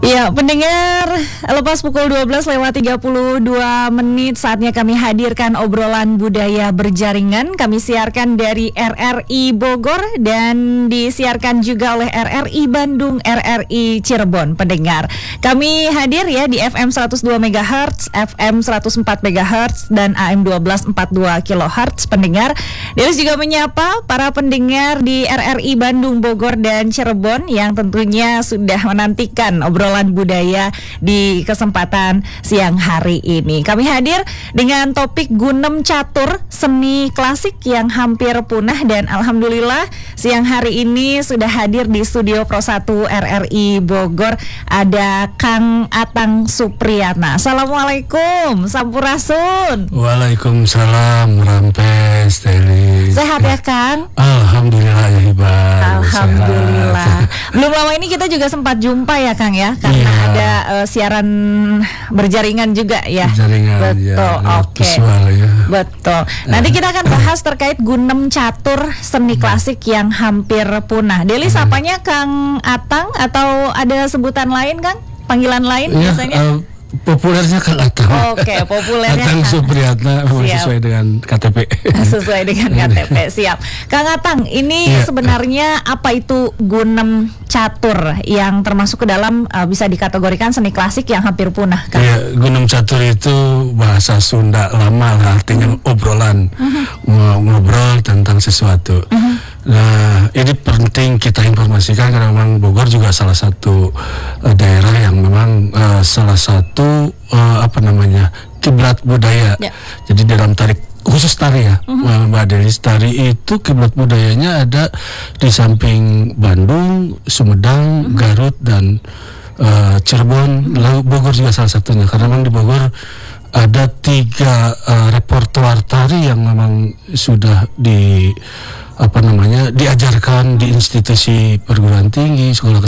Ya, pendengar, lepas pukul 12:32 saatnya kami hadirkan obrolan budaya berjaringan. Kami siarkan dari RRI Bogor dan disiarkan juga oleh RRI Bandung, RRI Cirebon. Pendengar, kami hadir ya di FM 102 MHz, FM 104 MHz dan AM 1242 kHz. Pendengar, Delis juga menyapa para pendengar di RRI Bandung, Bogor dan Cirebon yang tentunya sudah menantikan obrolan budaya di kesempatan siang hari ini. Kami hadir dengan topik Gunem Catur, seni klasik yang hampir punah, dan alhamdulillah siang hari ini sudah hadir di studio Pro 1 RRI Bogor ada Kang Atang Supriyatna. Assalamualaikum, Sampurasun. Waalaikumsalam, Rampes, Teli. Sehat ya Kang? Alhamdulillah ya Iban. Alhamdulillah. Belum lama ini kita juga sempat jumpa ya Kang ya, karena ada siaran berjaringan juga ya. Berjaringan. Betul. Ya, Oke. Visual ya. Betul. Nanti kita akan bahas terkait Gunem Catur, seni klasik yang hampir punah. Deli sapanya Kang Atang atau ada sebutan lain Kang? Panggilan lain Ya, biasanya? populernya Kang Atang. Oke, populernya Atang Kang Supriyatna sesuai dengan KTP. Sesuai dengan KTP, siap. Kang Atang, ini sebenarnya apa itu Gunem Catur yang termasuk ke dalam bisa dikategorikan seni klasik yang hampir punah, Kang? Ya, Gunem Catur itu bahasa Sunda lama lah, artinya obrolan, ngobrol tentang sesuatu. Nah, ini penting kita informasikan karena memang Bogor juga salah satu daerah yang memang salah satu kiblat budaya. Jadi dalam tarik khusus tari ya, Mbak Delis, tari itu kiblat budayanya ada di samping Bandung, Sumedang, Garut dan Cirebon. Lalu Bogor juga salah satunya karena memang di Bogor ada 3 repertoar tari yang memang sudah diajarkan di institusi perguruan tinggi, sekolah